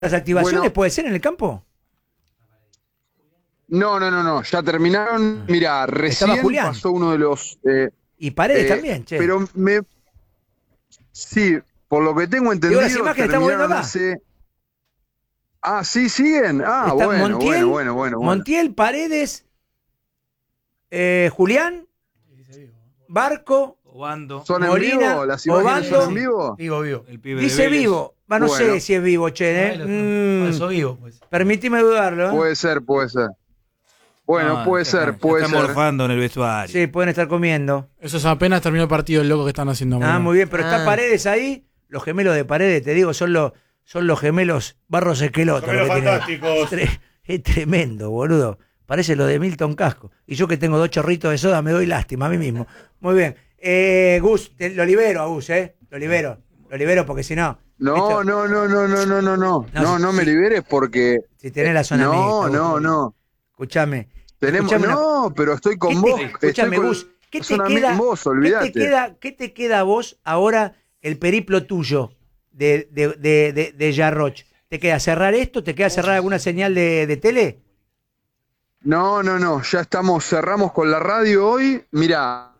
las activaciones, Bueno, ¿puede ser en el campo? no, ya terminaron. Mira, Estaba recién Julián. pasó uno de los... Y Paredes también, che. pero sí, por lo que tengo Digo, las entendido, imágenes estamos viendo terminaron acá. hace... Ah, ¿sí siguen? Ah, Está bueno. Montiel, Paredes, Julián, Barco, Obando. ¿Son en Molina, vivo? ¿Las imágenes Obando. son en vivo? Vivo. El pibe de dice Vélez. vivo. No sé Bueno. si es vivo, che. Falso vivo, pues. Permitime dudarlo. Puede ser. Bueno, No, puede ser. Está morfando en el vestuario. Sí, pueden estar comiendo. Eso es apenas terminó el partido, el loco que están haciendo. Muy bien, pero está Paredes ahí. Los gemelos de Paredes, te digo, son los gemelos Barros Esqueloto. Gemelos fantásticos. Es tremendo, boludo. Parece lo de Milton Casco. Y yo que tengo 2 chorritos de soda me doy lástima a mí mismo. Muy bien. Gus, lo libero a Gus, Lo libero porque si no... No me liberes porque... Si tenés la zona mixta. No. Escuchame. Pero estoy con vos. Escuchame, Gus. ¿Qué te queda? Vos, olvidate. ¿Qué te queda a vos ahora el periplo tuyo de Jarroch? ¿Te queda cerrar esto? ¿Te queda cerrar alguna señal de tele? No, ya cerramos con la radio hoy. Mirá,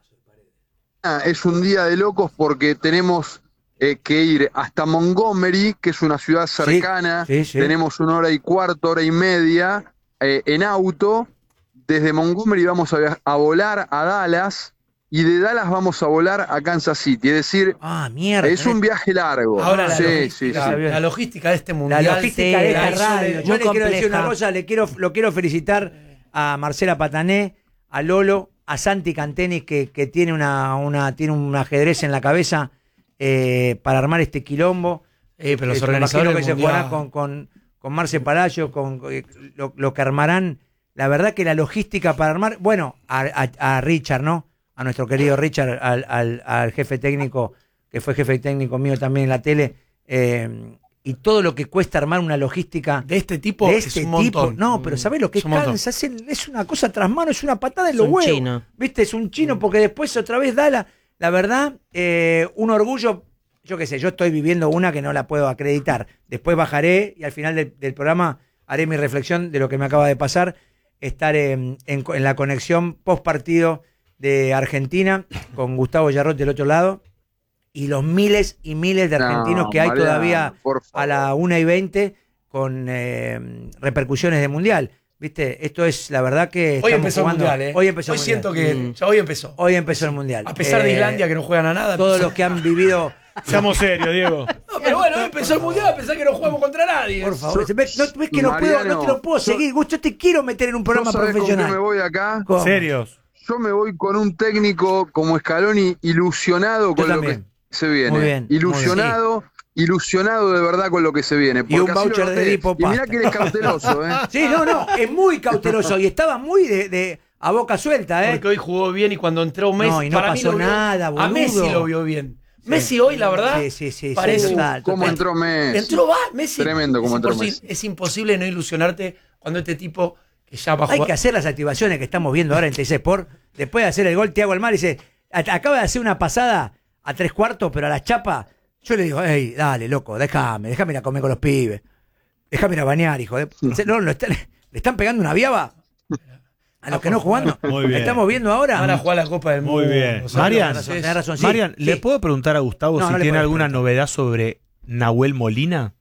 es un día de locos porque tenemos que ir hasta Montgomery, que es una ciudad cercana. Sí. Tenemos 1 hora y cuarto, 1 hora y media en auto. Desde Montgomery vamos a volar a Dallas y de Dallas vamos a volar a Kansas City. Es decir, mierda. es un viaje largo. Ahora La logística de este mundial. La logística de esta radio. Yo le quiero decir compleja. una cosa, lo quiero felicitar a Marcela Patané, a Lolo, a Santi Cantenis, que tiene tiene un ajedrez en la cabeza para armar este quilombo. Pero los organizadores que se jugará con Marce Palacio, con lo que armarán. La verdad que la logística para armar, bueno, a Richard, ¿no? A nuestro querido Richard, al jefe técnico, que fue jefe técnico mío también en la tele, y todo lo que cuesta armar una logística de este tipo es un montón. No, pero ¿sabés lo que cansa? Es una cosa tras mano, es una patada en los huevos. Chino. ¿Viste? Es un chino, porque después otra vez da la verdad, un orgullo. Yo qué sé, yo estoy viviendo una que no la puedo acreditar. Después bajaré y al final del programa haré mi reflexión de lo que me acaba de pasar. Estar en la conexión post partido de Argentina con Gustavo Jarrot del otro lado y los miles y miles de argentinos que hay todavía a la 1:20 con repercusiones de Mundial. ¿Viste? Esto es la verdad que hoy empezó jugando, el Mundial, Hoy empezó el Mundial. Siento que ya hoy empezó. Hoy empezó el Mundial. A pesar de Islandia que no juegan a nada. Todos los que han vivido... Seamos serios, Diego. No, pero bueno, hoy empezó el Mundial a pesar que no jugamos contra nadie. Por favor, ¿ves que no te lo puedo seguir? Yo te quiero meter en un programa profesional. ¿Con qué me voy acá? Serios. Yo me voy con un técnico como Scaloni ilusionado con lo que se viene. Muy bien. Ilusionado de verdad con lo que se viene. Y un voucher de Dipo Y mirá que eres cauteloso, Sí, es muy cauteloso y estaba muy a boca suelta, Porque hoy jugó bien y cuando entró Messi, no, y no para pasó mí nada, boludo. A Messi lo vio bien. Sí. Messi hoy, la verdad, parece total. ¿Cómo entró Messi? Entró Messi. Tremendo cómo entró Messi. Es imposible no ilusionarte cuando este tipo que ya va a jugar. Hay que hacer las activaciones que estamos viendo ahora en TC Sport. Después de hacer el gol, Thiago Almar dice, acaba de hacer una pasada a 3/4, pero a la chapa. Yo le digo, hey, dale, loco, déjame ir a comer con los pibes. Déjame ir a bañar, hijo de... No, le están pegando una viaba a los que no jugando. Muy bien. Estamos viendo ahora. Van a jugar la Copa del Mundo. Muy bien. Tenés razón, sí. Marian, ¿le puedo preguntar a Gustavo si tiene alguna novedad sobre Nahuel Molina?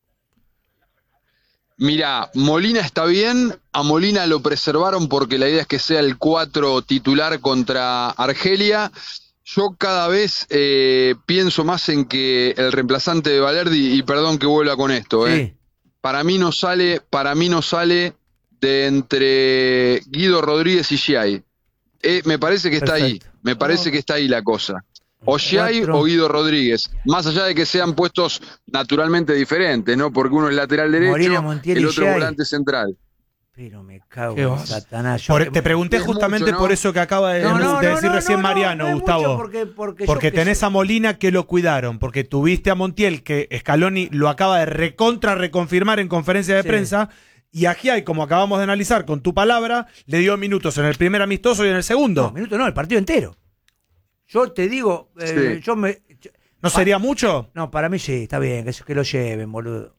Mira, Molina está bien, a Molina lo preservaron porque la idea es que sea el 4 titular contra Argelia. Yo cada vez pienso más en que el reemplazante de Valerdi, y perdón que vuelva con esto, Sí. para mí no sale de entre Guido Rodríguez y Giai. Me parece que está ahí, que está ahí la cosa. O Giai o Guido Rodríguez, más allá de que sean puestos naturalmente diferentes, ¿no? Porque uno es lateral derecho, Molina, Montiel el y otro Giai. volante central. Pero me cago en Satanás. Te pregunté justamente mucho, ¿no? por eso que acaba de decir recién Mariano, no es Gustavo. mucho porque tenés a Molina que lo cuidaron, porque tuviste a Montiel que Scaloni lo acaba de reconfirmar en conferencia de prensa, y a Giai, como acabamos de analizar con tu palabra, le dio minutos en el primer amistoso y en el segundo. No, minutos no, el partido entero. Yo te digo, ¿No sería mucho? No, para mí sí, está bien, que lo lleven, boludo.